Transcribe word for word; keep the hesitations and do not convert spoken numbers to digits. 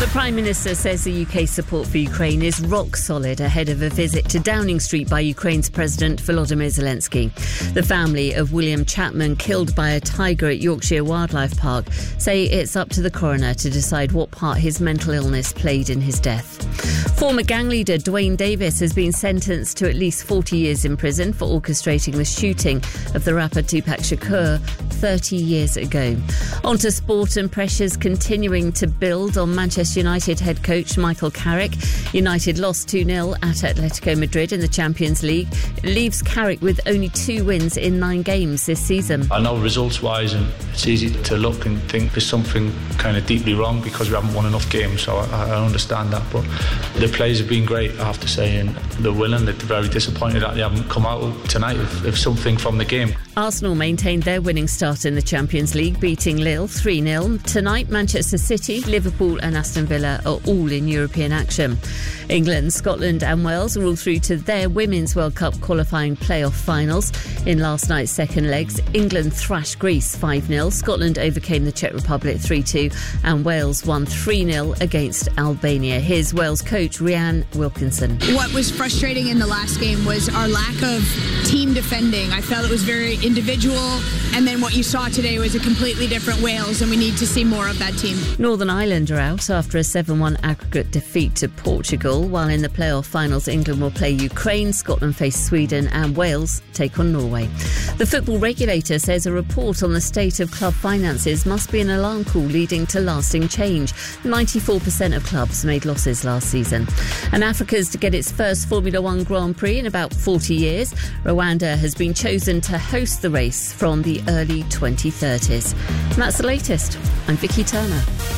The Prime Minister says the U K's support for Ukraine is rock solid ahead of a visit to Downing Street by Ukraine's President Volodymyr Zelensky. The family of William Chapman, killed by a tiger at Yorkshire Wildlife Park, say it's up to the coroner to decide what part his mental illness played in his death. Former gang leader Dwayne Davis has been sentenced to at least forty years in prison for orchestrating the shooting of the rapper Tupac Shakur thirty years ago. On to sport, and pressures continuing to build on Manchester United head coach Michael Carrick. United lost two nil at Atletico Madrid in the Champions League. It leaves Carrick with only two wins in nine games this season. I know results-wise, and it's easy to look and think there's something kind of deeply wrong because we haven't won enough games, so I, I understand that. But the players have been great, I have to say, and they're willing. They're very disappointed that they haven't come out tonight with, with something from the game. Arsenal maintained their winning start in the Champions League, beating Lille three nil. Tonight, Manchester City, Liverpool and Aston Villa are all in European action. England, Scotland and Wales are all through to their Women's World Cup qualifying playoff finals. In last night's second legs, England thrashed Greece five nil, Scotland overcame the Czech Republic three two and Wales won three nil against Albania. Here's Wales coach Rhian Wilkinson. What was frustrating in the last game was our lack of team defending. I felt it was very individual, and then what you saw today was a completely different Wales, and we need to see more of that team. Northern Ireland are out after a seven one aggregate defeat to Portugal, while in the playoff finals England will play Ukraine, Scotland face Sweden and Wales take on Norway. The football regulator says a report on the state of club finances must be an alarm call leading to lasting change. ninety-four percent of clubs made losses last season. And Africa's to get its first Formula One Grand Prix in about forty years. Rwanda has been chosen to host the race from the early twenty thirties. And that's the latest. I'm Vicky Turner.